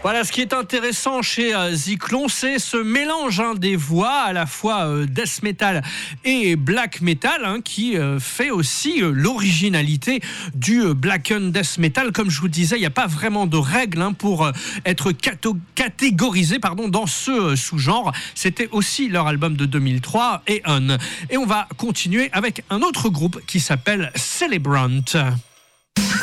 Voilà, ce qui est intéressant chez Zyklon, c'est ce mélange des voix, à la fois death metal et black metal, qui fait aussi l'originalité du black and death metal. Comme je vous disais, il n'y a pas vraiment de règles pour être catégorisé dans ce sous-genre. C'était aussi leur album de 2003, Aeon. Et on va continuer avec un autre groupe qui s'appelle Celebrant.